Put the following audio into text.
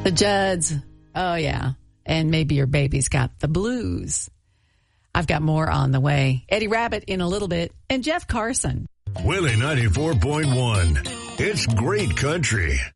The Judds. Oh, yeah. And maybe your baby's got the blues. I've got more on the way. Eddie Rabbitt in a little bit. And Jeff Carson. Willie 94.1. It's great country.